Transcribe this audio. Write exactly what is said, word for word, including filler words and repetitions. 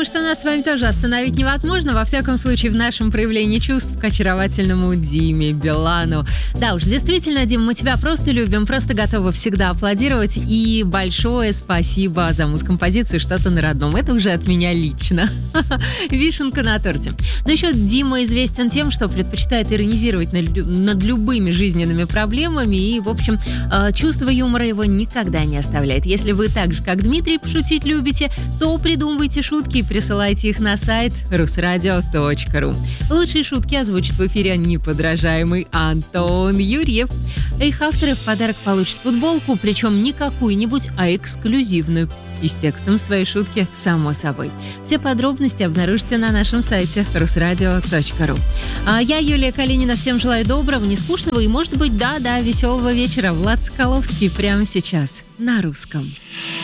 думаю, что нас с вами тоже остановить невозможно. Во всяком случае, в нашем проявлении чувств к очаровательному Диме Билану. Да уж, действительно, Дим, мы тебя просто любим, просто готовы всегда аплодировать. И большое спасибо за музкомпозицию «Что-то на родном». Это уже от меня лично. Вишенка на торте. Но еще Дима известен тем, что предпочитает иронизировать над любыми жизненными проблемами. И, в общем, чувство юмора его никогда не оставляет. Если вы так же, как Дмитрий, пошутить любите, то придумывайте шутки и присылайте их на сайт русрадио точка ру. Лучшие шутки озвучит в эфире неподражаемый Антон Юрьев. Их авторы в подарок получат футболку, причем не какую-нибудь, а эксклюзивную. И с текстом своей шутки, само собой. Все подробности обнаружите на нашем сайте русрадио точка ру. А я, Юлия Калинина, всем желаю доброго, нескучного и, может быть, да-да, веселого вечера. Влад Соколовский прямо сейчас на русском.